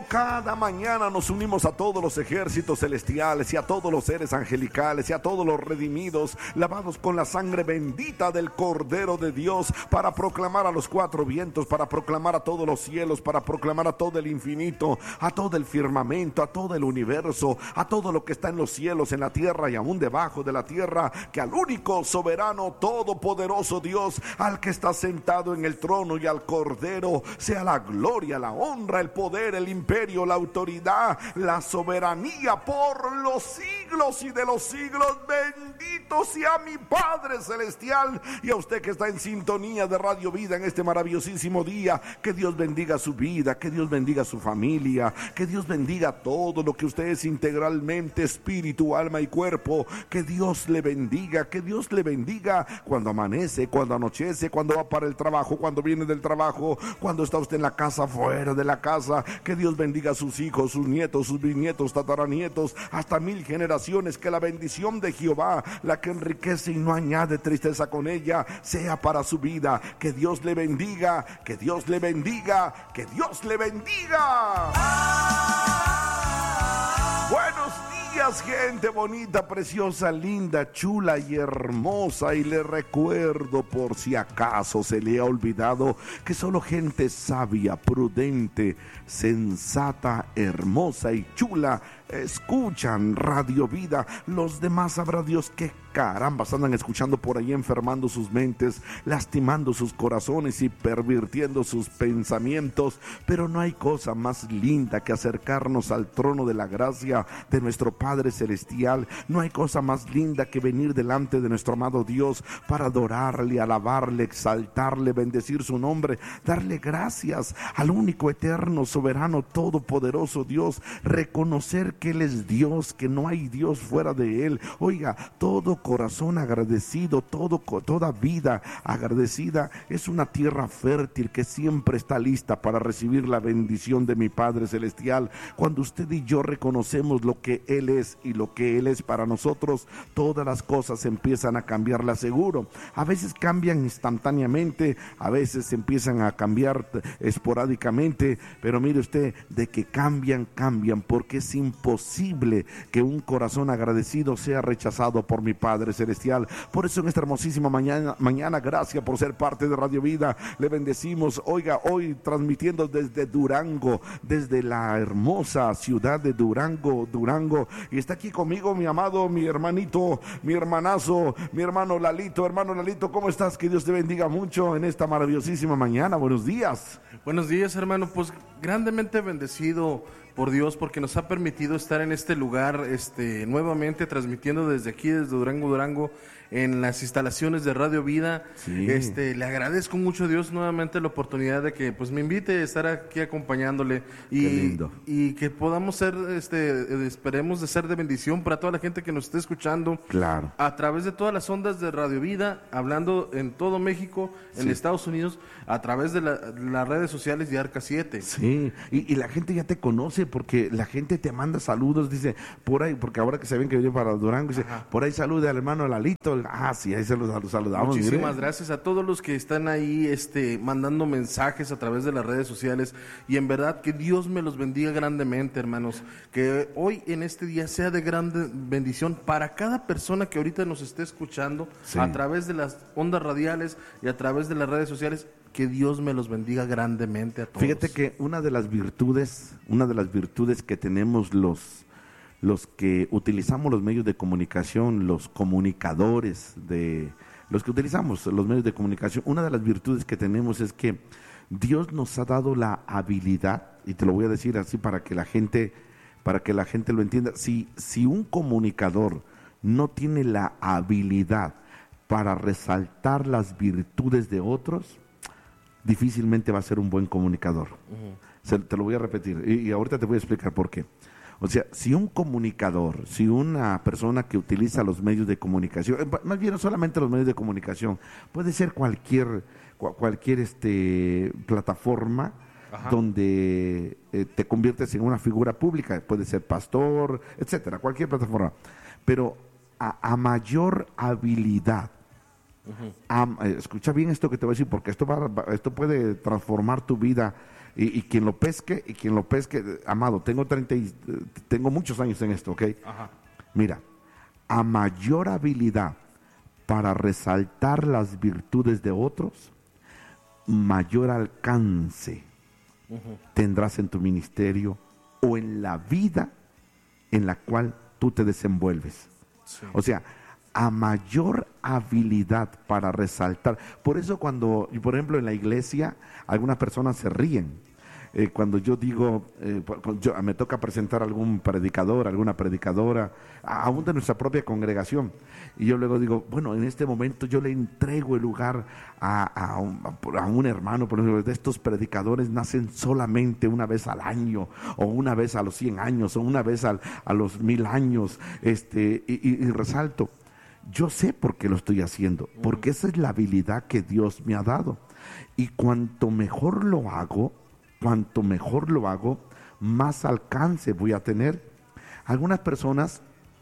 Como cada mañana nos unimos a todos los ejércitos celestiales y a todos los seres angelicales y a todos los redimidos, lavados con la sangre bendita del Cordero de Dios, para proclamar a los cuatro vientos, para proclamar a todos los cielos, para proclamar a todo el infinito, a todo el firmamento, a todo el universo, a todo lo que está en los cielos, en la tierra y aún debajo de la tierra, que al único soberano, todopoderoso Dios, al que está sentado en el trono y al Cordero, sea la gloria, la honra, el poder, el imperio, la autoridad, la soberanía por los siglos y de los siglos. Bendito sea mi Padre Celestial, y a usted que está en sintonía de Radio Vida en este maravillosísimo día. Que Dios bendiga su vida, que Dios bendiga su familia, que Dios bendiga todo lo que usted es integralmente, espíritu, alma y cuerpo. Que Dios le bendiga, que Dios le bendiga cuando amanece, cuando anochece, cuando va para el trabajo, cuando viene del trabajo, cuando está usted en la casa, fuera de la casa. Que Dios bendiga a sus hijos, sus nietos, sus bisnietos, tataranietos, hasta 1000 generaciones. Que la bendición de Jehová, la que enriquece y no añade tristeza con ella, sea para su vida. Que Dios le bendiga, que Dios le bendiga, que Dios le bendiga. Buenos días, gente bonita, preciosa, linda, chula y hermosa. Y le recuerdo, por si acaso se le ha olvidado, que solo gente sabia, prudente, sensata, hermosa y chula escuchan Radio Vida. Los demás sabrá Dios qué carambas andan escuchando por ahí, enfermando sus mentes, lastimando sus corazones y pervirtiendo sus pensamientos. Pero no hay cosa más linda que acercarnos al trono de la gracia de nuestro Padre Celestial. No hay cosa más linda que venir delante de nuestro amado Dios para adorarle, alabarle, exaltarle, bendecir su nombre, darle gracias al único, eterno, soberano, todopoderoso Dios, reconocer que Él es Dios, que no hay Dios fuera de Él. Oiga, todo corazón agradecido, toda vida agradecida es una tierra fértil que siempre está lista para recibir la bendición de mi Padre Celestial. Cuando usted y yo reconocemos lo que Él es y lo que Él es para nosotros, todas las cosas empiezan a cambiar, le aseguro. A veces cambian instantáneamente, a veces empiezan a cambiar esporádicamente, pero mire usted, de que cambian, porque es imposible que un corazón agradecido sea rechazado por mi Padre Celestial. Por eso en esta hermosísima mañana, gracias por ser parte de Radio Vida, le bendecimos. Oiga, hoy transmitiendo desde Durango, desde la hermosa ciudad de Durango, y está aquí conmigo mi amado, mi hermanito, mi hermanazo, mi hermano Lalito. Hermano Lalito, ¿cómo estás? Que Dios te bendiga mucho en esta maravillosísima mañana. Buenos días. Buenos días, hermano. Pues grandemente bendecido por Dios, porque nos ha permitido estar en este lugar nuevamente transmitiendo desde aquí, desde Durango, en las instalaciones de Radio Vida. Sí. Le agradezco mucho a Dios nuevamente la oportunidad de que pues me invite a estar aquí acompañándole y que podamos ser, esperemos de ser de bendición para toda la gente que nos esté escuchando. Claro. A través de todas las ondas de Radio Vida, hablando en todo México, en Estados Unidos, a través de las redes sociales de Arca 7. Sí, y la gente ya te conoce porque la gente te manda saludos, dice, por ahí, porque ahora que se ven que yo para Durango, dice, por ahí salude al hermano Lalito. Sí, ahí se los saludamos. Muchísimas gracias a todos los que están ahí mandando mensajes a través de las redes sociales, y en verdad que Dios me los bendiga grandemente, hermanos, que hoy en este día sea de gran bendición para cada persona que ahorita nos esté escuchando a través de las ondas radiales y a través de las redes sociales. Que Dios me los bendiga grandemente a todos. Fíjate que una de las virtudes que tenemos los que utilizamos los medios de comunicación, los comunicadores, los que utilizamos los medios de comunicación, una de las virtudes que tenemos es que Dios nos ha dado la habilidad, y te lo voy a decir así para que la gente lo entienda. Si un comunicador no tiene la habilidad para resaltar las virtudes de otros, difícilmente va a ser un buen comunicador. Te lo voy a repetir y ahorita te voy a explicar por qué. O sea, si un comunicador, si una persona que utiliza los medios de comunicación, más bien no solamente los medios de comunicación, puede ser cualquier plataforma donde te conviertes en una figura pública, puede ser pastor, etcétera, cualquier plataforma, pero a mayor habilidad. Escucha bien esto que te voy a decir, porque esto puede transformar tu vida y quien lo pesque, amado, tengo muchos años en esto, ¿ok? Ajá. Mira, a mayor habilidad para resaltar las virtudes de otros, mayor alcance tendrás en tu ministerio o en la vida en la cual tú te desenvuelves. Sí. O sea, a mayor habilidad para resaltar. Por eso cuando, por ejemplo, en la iglesia, algunas personas se ríen. Cuando yo digo, me toca presentar a algún predicador, alguna predicadora, aún de nuestra propia congregación, y yo luego digo, bueno, en este momento yo le entrego el lugar a un hermano, por ejemplo, de estos predicadores nacen solamente una vez al año, o una vez a los 100 años, o una vez a los 1000 años, y resalto, yo sé por qué lo estoy haciendo, porque esa es la habilidad que Dios me ha dado, y cuanto mejor lo hago, más alcance voy a tener. Algunas personas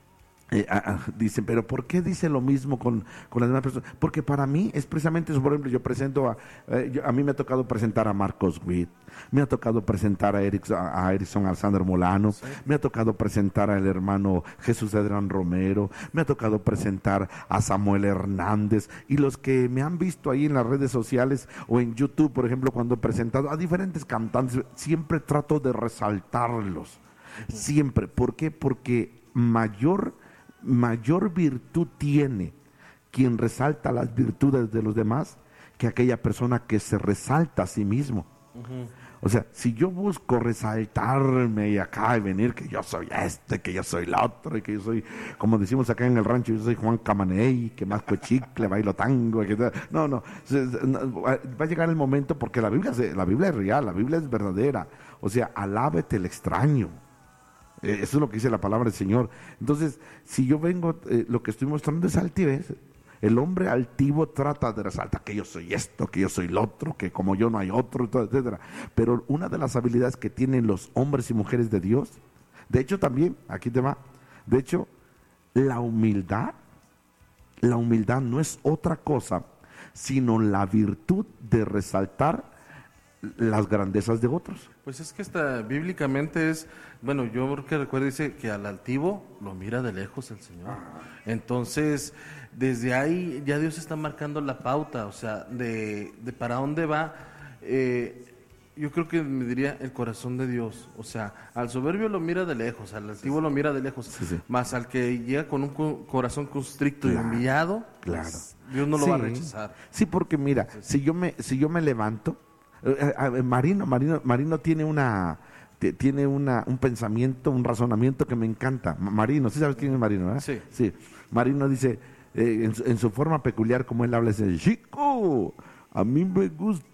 dicen, pero ¿por qué dice lo mismo con las demás personas? Porque para mí es precisamente eso. Por ejemplo, yo presento a mí me ha tocado presentar a Marcos Witt, me ha tocado presentar a Erickson Alexander Molano, sí. Me ha tocado presentar al hermano Jesús Edran Romero, me ha tocado presentar a Samuel Hernández, y los que me han visto ahí en las redes sociales o en YouTube, por ejemplo, cuando he presentado a diferentes cantantes, siempre trato de resaltarlos, siempre. ¿Por qué? Porque mayor virtud tiene quien resalta las virtudes de los demás que aquella persona que se resalta a sí mismo. O sea, si yo busco resaltarme y acá y venir que yo soy que yo soy el otro, y que yo soy, como decimos acá en el rancho, yo soy Juan Camaney, que masco chicle, bailo tango, no, va a llegar el momento, porque la Biblia es real, la Biblia es verdadera. O sea, alábete el extraño. Eso es lo que dice la palabra del Señor. Entonces, si yo vengo, lo que estoy mostrando es altivez. El hombre altivo trata de resaltar que yo soy esto, que yo soy el otro, que como yo no hay otro, etcétera. Pero una de las habilidades que tienen los hombres y mujeres de Dios, de hecho también, aquí te va, de hecho, la humildad no es otra cosa, sino la virtud de resaltar las grandezas de otros. Pues es que bíblicamente es, bueno, yo que recuerdo, dice que al altivo lo mira de lejos el Señor. Entonces, desde ahí ya Dios está marcando la pauta, o sea, de para dónde va. Yo creo que me diría el corazón de Dios, o sea, al soberbio lo mira de lejos, al altivo lo mira de lejos, más al que llega con un corazón constricto y humillado, pues, Dios no lo va a rechazar. Sí, porque mira, si yo me levanto, Marino tiene un pensamiento, un razonamiento que me encanta. Marino, ¿sí sabes quién es Marino? Sí. Marino dice, en su forma peculiar, como él habla, dice, chico, a mí me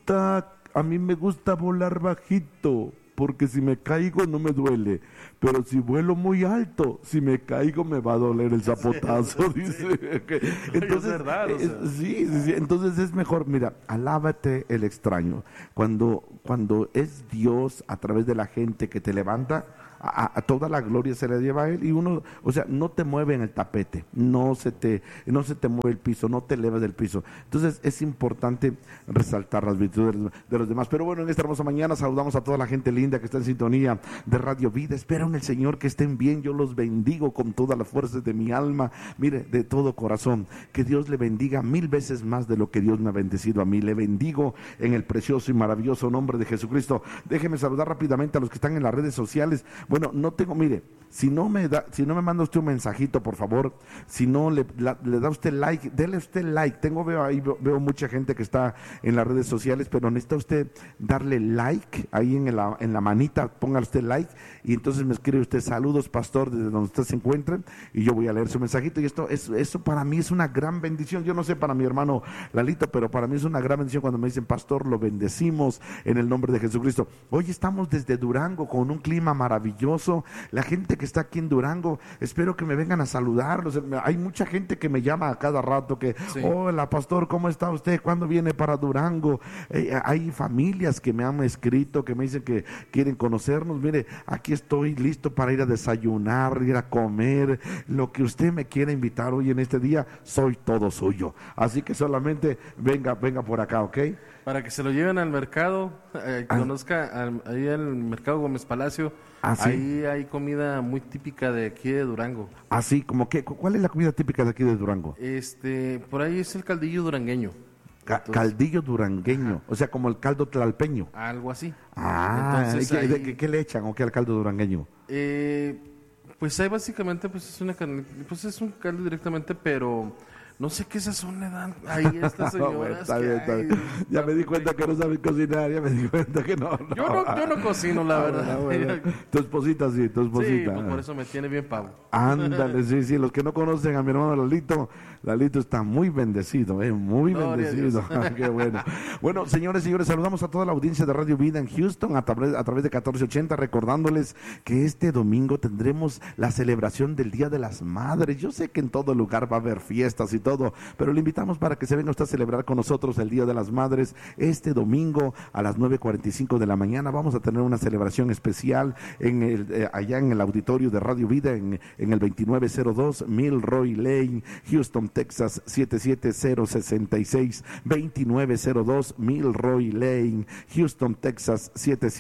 gusta volar bajito, porque si me caigo no me duele, pero si vuelo muy alto, si me caigo me va a doler el zapotazo, dice. Entonces, es verdad, sí, entonces es mejor, mira, alábate el extraño. Cuando es Dios a través de la gente que te levanta, a toda la gloria se le lleva a él, y uno, o sea, no te mueve en el tapete, no se te mueve el piso, no te elevas del piso. Entonces es importante resaltar las virtudes de los demás. Pero bueno, en esta hermosa mañana saludamos a toda la gente linda que está en sintonía de Radio Vida. Espero en el Señor que estén bien. Yo los bendigo con todas las fuerzas de mi alma, mire, de todo corazón. Que Dios le bendiga 1000 veces más de lo que Dios me ha bendecido a mí. Le bendigo en el precioso y maravilloso nombre de Jesucristo. Déjeme saludar rápidamente a los que están en las redes sociales. Bueno, mire, si no me manda usted un mensajito, por favor, si no le da usted like, dele usted like. Veo mucha gente que está en las redes sociales, pero necesita usted darle like ahí en la manita, ponga usted like, y entonces me escribe usted, saludos pastor, desde donde usted se encuentre, y yo voy a leer su mensajito. Y eso para mí es una gran bendición. Yo no sé para mi hermano Lalito, pero para mí es una gran bendición cuando me dicen, pastor, lo bendecimos en el nombre de Jesucristo. Hoy estamos desde Durango con un clima maravilloso. La gente que está aquí en Durango, espero que me vengan a saludarlos. Hay mucha gente que me llama a cada rato que, hola pastor, ¿cómo está usted? ¿Cuándo viene para Durango? Hay familias que me han escrito, que me dicen que quieren conocernos. Mire, aquí estoy listo para ir a desayunar, ir a comer, lo que usted me quiera invitar hoy en este día, soy todo suyo. Así que solamente venga por acá, ¿ok? Para que se lo lleven al mercado, conozca ahí el mercado Gómez Palacio. ¿Sí? Ahí hay comida muy típica de aquí de Durango. Así como que, ¿cuál es la comida típica de aquí de Durango? Por ahí es el caldillo durangueño. Caldillo durangueño, o sea, como el caldo tlalpeño. Algo así. Entonces, ¿qué le echan o qué al caldo durangueño? Pues ahí básicamente pues es un caldo directamente, pero no sé qué sazón le dan ahí a estas señoras. Bueno, está bien. Ya me di cuenta que no saben cocinar, ya me di cuenta que no. Yo no cocino, la verdad. Bueno. Tu esposita sí, tu esposita. Sí, pues por eso me tiene bien pavo. Ándale, sí, los que no conocen a mi hermano Lalito está muy bendecido, muy bendecido. Qué bueno. Bueno, señores, saludamos a toda la audiencia de Radio Vida en Houston a través de 1480, recordándoles que este domingo tendremos la celebración del Día de las Madres. Yo sé que en todo lugar va a haber fiestas y todo, pero le invitamos para que se venga usted a celebrar con nosotros el Día de las Madres. Este domingo a las 9:45 de la mañana vamos a tener una celebración especial allá en el auditorio de Radio Vida en el 2902 Milroy Lane, Houston, Texas 77066, 2902 Milroy Lane, Houston, Texas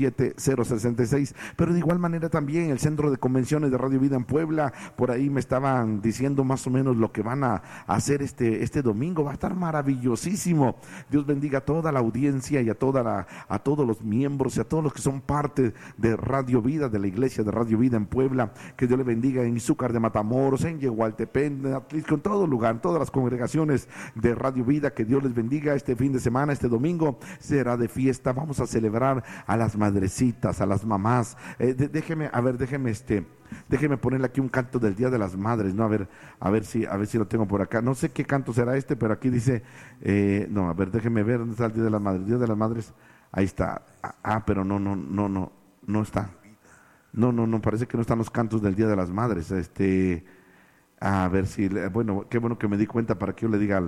77066. Pero de igual manera también el Centro de Convenciones de Radio Vida en Puebla, por ahí me estaban diciendo más o menos lo que van a hacer este domingo. Va a estar maravillosísimo. Dios bendiga a toda la audiencia y a todos los miembros y a todos los que son parte de Radio Vida, de la iglesia de Radio Vida en Puebla. Que Dios le bendiga en Izúcar de Matamoros, en Yehualtepén, en Atlisco, en todo lugar, en todas las congregaciones de Radio Vida. Que Dios les bendiga. Este fin de semana, este domingo será de fiesta. Vamos a celebrar a las madrecitas, a las mamás. Déjeme ponerle aquí un canto del Día de las Madres, ¿no? A ver si lo tengo por acá. No sé qué canto será pero aquí dice, no, a ver, déjeme ver dónde está el Día de las Madres. Día de las Madres, ahí está. Pero no está. No, parece que no están los cantos del Día de las Madres. A ver si, bueno, qué bueno que me di cuenta para que yo le diga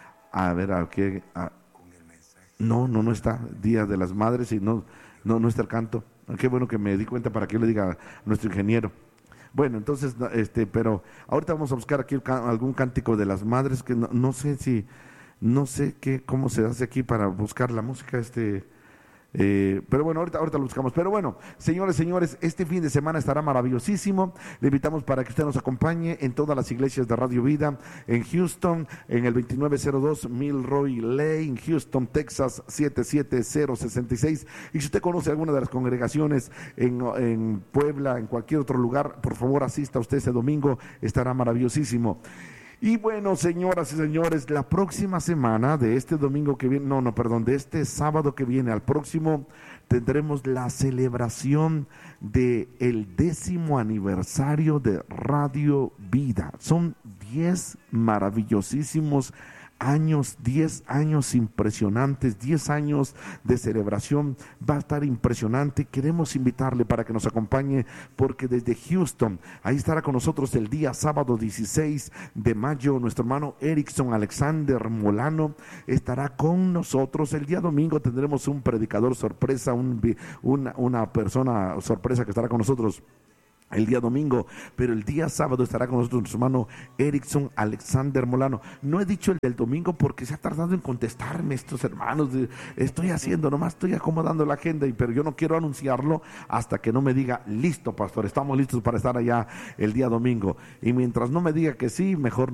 no está Día de las Madres y no está el canto. Qué bueno que me di cuenta para que yo le diga a nuestro ingeniero. Bueno, entonces, pero ahorita vamos a buscar aquí algún cántico de las madres que no sé cómo se hace aquí para buscar la música, pero bueno, ahorita lo buscamos. Pero bueno, señores, este fin de semana estará maravillosísimo. Le invitamos para que usted nos acompañe en todas las iglesias de Radio Vida en Houston, en el 2902 Milroy Lane, Houston, Texas 77066. Y si usted conoce alguna de las congregaciones en Puebla, en cualquier otro lugar, por favor asista usted ese domingo, estará maravillosísimo. Y bueno, señoras y señores, la próxima semana de este domingo que viene, de este sábado que viene al próximo, tendremos la celebración del 10º aniversario de Radio Vida. Son 10 maravillosísimos años, 10 años impresionantes, 10 años de celebración. Va a estar impresionante. Queremos invitarle para que nos acompañe, porque desde Houston, ahí estará con nosotros el día sábado 16 de mayo, nuestro hermano Erickson Alexander Molano estará con nosotros. El día domingo tendremos un predicador sorpresa, una persona sorpresa que estará con nosotros el día domingo, pero el día sábado estará con nosotros nuestro hermano Erickson Alexander Molano. No he dicho el del domingo porque se ha tardado en contestarme estos hermanos. Estoy acomodando la agenda, pero yo no quiero anunciarlo hasta que no me diga, listo, pastor, estamos listos para estar allá el día domingo. Y mientras no me diga que sí, mejor